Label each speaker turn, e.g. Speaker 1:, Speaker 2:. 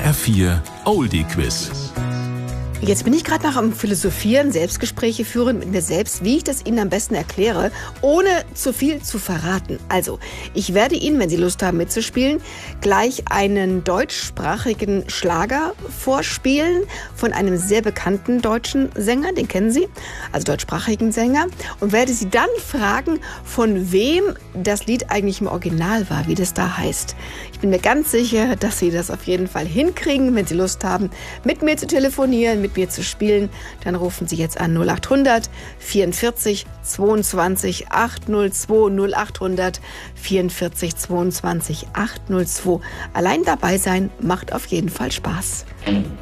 Speaker 1: HR4 Oldie Quiz.
Speaker 2: Jetzt bin ich gerade noch am Philosophieren, Selbstgespräche führen mit mir selbst, wie ich das Ihnen am besten erkläre, ohne zu viel zu verraten. Also, ich werde Ihnen, wenn Sie Lust haben mitzuspielen, gleich einen deutschsprachigen Schlager vorspielen von einem sehr bekannten deutschen Sänger, den kennen Sie, also deutschsprachigen Sänger, und werde Sie dann fragen, von wem das Lied eigentlich im Original war, wie das da heißt. Ich bin mir ganz sicher, dass Sie das auf jeden Fall hinkriegen, wenn Sie Lust haben, mit mir zu telefonieren, mit mir zu spielen. Dann rufen Sie jetzt an 0800 44 22 802 0800 44 22 802. Allein dabei sein macht auf jeden Fall Spaß.